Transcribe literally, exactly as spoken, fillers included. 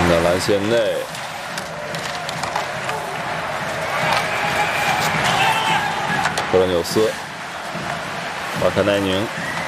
进到篮线内。克罗纽斯，瓦特奈宁。